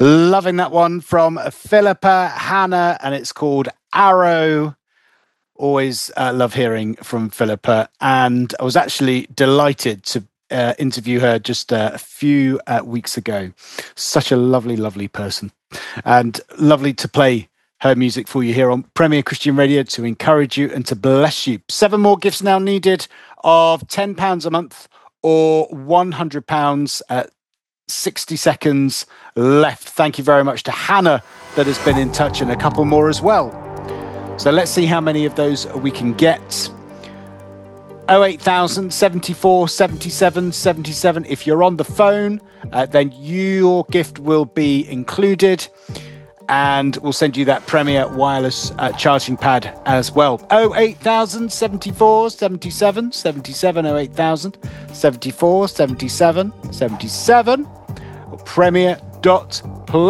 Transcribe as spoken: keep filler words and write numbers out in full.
Loving that one from Philippa Hannah, and it's called Arrow. Always uh, love hearing from Philippa, and I was actually delighted to uh, interview her just uh, a few uh, weeks ago. Such a lovely, lovely person, and lovely to play her music for you here on Premier Christian Radio to encourage you and to bless you. Seven more gifts now needed of ten pounds a month or one hundred pounds at sixty seconds left. Thank you very much to Hannah that has been in touch, and a couple more as well. So let's see how many of those we can get. oh eight thousand, seventy-four, seventy-seven, seventy-seven. If you're on the phone, uh, then your gift will be included, and we'll send you that Premier wireless uh, charging pad as well. oh eight thousand, seventy-four, seventy-seven, seventy-seven, oh eight thousand, seventy-four, seventy-seven, seventy-seven, or premier dot